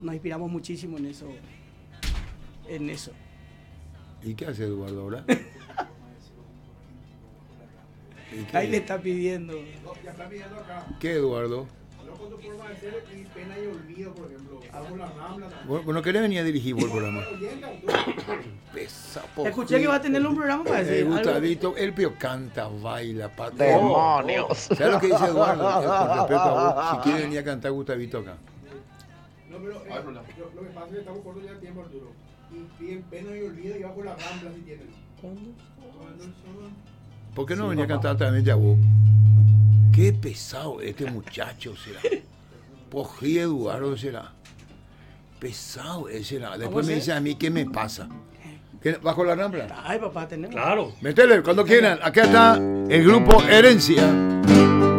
nos inspiramos muchísimo en eso. En eso. ¿Y qué hace Eduardo ahora? Ahí le está pidiendo. No, ya está pidiendo acá. ¿Qué, Eduardo? No con tu forma de ser y pena y olvido, por ejemplo. Hago la rambla también. ¿Vos no querés venir a dirigir vos el programa? Oyenta, tú. Pesa, Escuché que va a tener un programa para decir algo. Gustavito, el pío canta, baila, pata. ¡Demonios! ¿Sabes lo que dice Eduardo? Con respecto a vos, si quiere venir a cantar Gustavito acá. No, pero lo que pasa es que estamos cortos ya de tiempo, Arturo. Y piden pena y olvido y va por la rambla si tienen. Cuando el sol... ¿Por qué no venía a cantar también ya vos? Qué pesado este muchacho será. Pojí Eduardo será. Pesado ese será. Después me dice a mí, ¿qué me pasa? ¿Qué, ¿bajo la rambla? Ay, papá, tenemos. Claro. Métele, cuando quieran. Acá está el grupo Herencia.